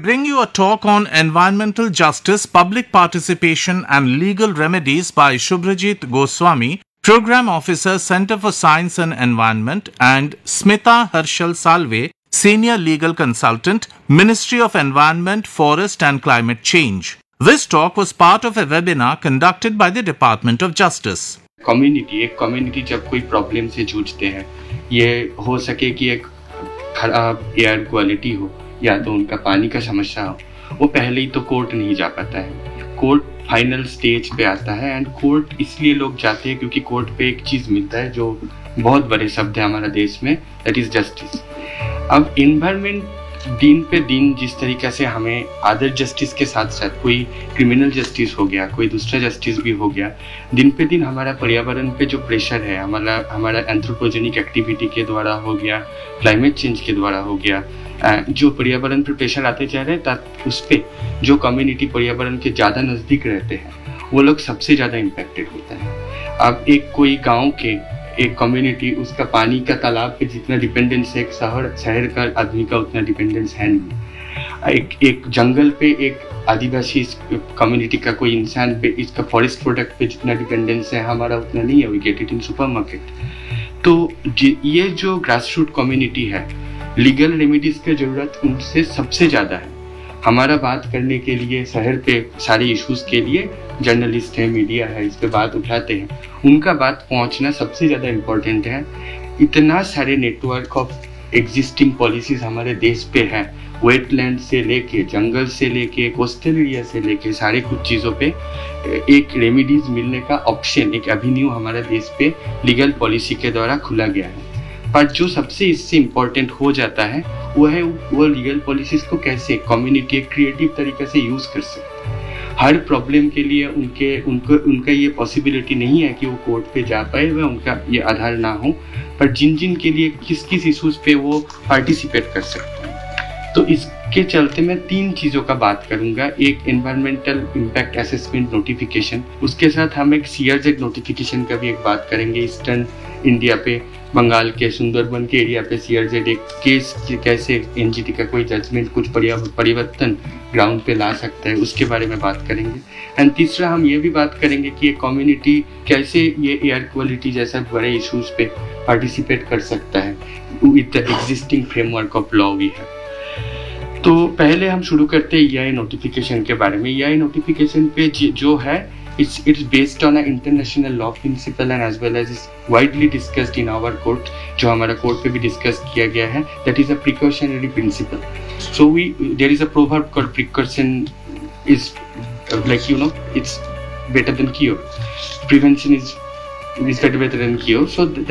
bring you a talk on environmental justice, public participation and legal remedies by Shubhrajit Goswami, Program Officer, Center for Science and Environment, and Smita Harshal Salve, Senior Legal Consultant, Ministry of Environment, Forest and Climate Change. This talk was part of a webinar conducted by the Department of Justice. Community जब कोई problem से जूझते हैं, ये हो सके कि एक खराब एयर क्वालिटी हो या तो उनका पानी का समस्या हो, वो पहले ही तो कोर्ट नहीं जा पाता है। कोर्ट फाइनल स्टेज पे आता है एंड कोर्ट इसलिए लोग जाते हैं क्योंकि कोर्ट पे एक चीज मिलता है जो बहुत बड़े शब्द है हमारा देश में, दैट इज जस्टिस। अब इन्वायरमेंट दिन पे दिन जिस तरीके से हमें अदर जस्टिस के साथ साथ कोई क्रिमिनल जस्टिस हो गया, कोई दूसरा जस्टिस भी हो गया, दिन पे दिन हमारा पर्यावरण पे जो प्रेशर है, हमारा एंथ्रोपोजेनिक एक्टिविटी के द्वारा हो गया, क्लाइमेट चेंज के द्वारा हो गया, जो पर्यावरण पर प्रेशर आते जा रहे हैं, उस पर जो कम्युनिटी पर्यावरण के ज़्यादा नज़दीक रहते हैं वो लोग सबसे ज़्यादा इम्पेक्टेड होता है। अब कोई गांव के एक कम्युनिटी, उसका पानी का तालाब पे जितना डिपेंडेंस है, एक शहर का आदमी का उतना डिपेंडेंस है नहीं। एक जंगल पे एक आदिवासी कम्युनिटी का कोई इंसान पे, इसका फॉरेस्ट प्रोडक्ट पे जितना डिपेंडेंस है हमारा उतना नहीं है। We get it in supermarket. तो ये जो ग्रास रूट कम्युनिटी है, लीगल रेमेडीज की जरूरत उनसे सबसे ज़्यादा है। हमारा बात करने के लिए शहर पे सारे इश्यूज के लिए जर्नलिस्ट है, मीडिया है, इस पे बात उठाते हैं, उनका बात पहुंचना सबसे ज़्यादा इम्पोर्टेंट है। इतना सारे नेटवर्क ऑफ एग्जिस्टिंग पॉलिसीज हमारे देश पे है, वेटलैंड से लेके, जंगल से लेके, कोस्टल एरिया से लेके, सारे कुछ चीज़ों पे एक रेमेडीज मिलने का ऑप्शन, एक एवेन्यू हमारे देश पे लीगल पॉलिसी के द्वारा खुला गया है। पर जो सबसे इससे इम्पोर्टेंट हो जाता है वो लीगल पॉलिसीज को कैसे कम्युनिटी एक क्रिएटिव तरीके से यूज कर सकते हैं। हर प्रॉब्लम के लिए उनका ये पॉसिबिलिटी नहीं है कि वो कोर्ट पे जा पाए, वह उनका ये आधार ना हो, पर जिन के लिए किस इशूज पे वो पार्टिसिपेट कर सकते हैं। तो इसके चलते मैं 3 चीज़ों का बात करूंगा। एक एनवायरमेंटल इम्पैक्ट असेसमेंट नोटिफिकेशन, उसके साथ हम एक सीआरजेड नोटिफिकेशन का भी एक बात करेंगे। ईस्टर्न इंडिया पे, बंगाल के सुंदरबन के एरिया पे सीआरजेड एक केस कैसे एनजीटी का कोई जजमेंट कुछ परिवर्तन ग्राउंड पे ला सकता है, उसके बारे में बात करेंगे। एंड तीसरा हम ये भी बात करेंगे कि ये कम्युनिटी कैसे ये एयर क्वालिटी जैसा बड़े इश्यूज पे पार्टिसिपेट कर सकता है with the existing framework of law we है। तो पहले हम शुरू करते हैं EIA नोटिफिकेशन के बारे में। EIA नोटिफिकेशन पे जो है, it's based on an international law principle and as well as is widely discussed in our court, जो हमारा कोर्ट पे भी डिस्कस किया गया है, that is a precautionary principle. So there is a proverb called precaution is it's better than cure. Prevention is better than cure. So